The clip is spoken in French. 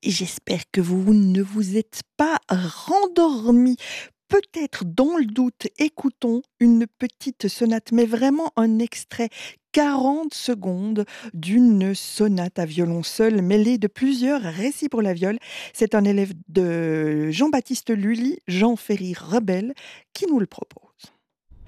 Et j'espère que vous ne vous êtes pas rendormis. Peut-être dans le doute, écoutons une petite sonate, mais vraiment un extrait, 40 secondes d'une sonate à violon seul mêlée de plusieurs récits pour la viole. C'est un élève de Jean-Baptiste Lully, Jean Ferry Rebelle, qui nous le propose.